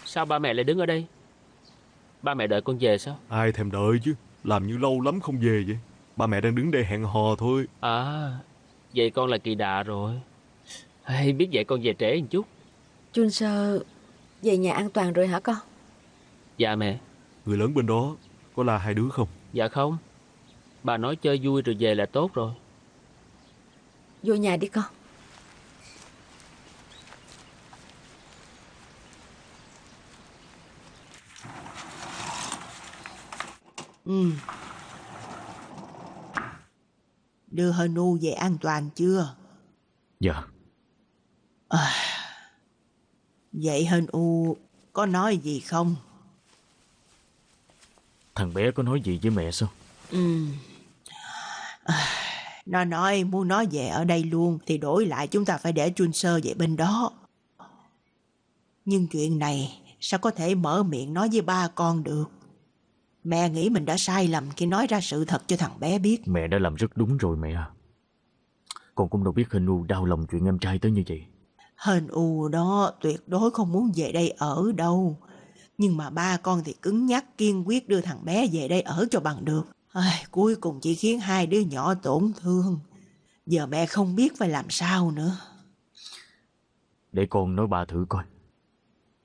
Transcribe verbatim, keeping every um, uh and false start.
Sao ba mẹ lại đứng ở đây? Ba mẹ đợi con về sao? Ai thèm đợi chứ, làm như lâu lắm không về vậy. Ba mẹ đang đứng đây hẹn hò thôi. À, vậy con là kỳ đà rồi. Hay biết vậy con về trễ một chút. Chun Sơ về nhà an toàn rồi hả con? Dạ mẹ. Người lớn bên đó có là hai đứa không? Dạ không. Bà nói chơi vui rồi về là tốt rồi. Vô nhà đi con. Ừ. Đưa Hân U về an toàn chưa? Dạ. À, vậy Hân U có nói gì không? Thằng bé có nói gì với mẹ sao? Ừ. À, nó nói muốn nó về ở đây luôn thì đổi lại chúng ta phải để Chun Sơ về bên đó. Nhưng chuyện này sao có thể mở miệng nói với ba con được? Mẹ nghĩ mình đã sai lầm khi nói ra sự thật cho thằng bé biết. Mẹ đã làm rất đúng rồi mẹ à. Con cũng đâu biết Hình U đau lòng chuyện em trai tới như vậy. Hên U đó tuyệt đối không muốn về đây ở đâu. Nhưng mà ba con thì cứng nhắc kiên quyết đưa thằng bé về đây ở cho bằng được. Ai, cuối cùng chỉ khiến hai đứa nhỏ tổn thương. Giờ mẹ không biết phải làm sao nữa. Để con nói ba thử coi.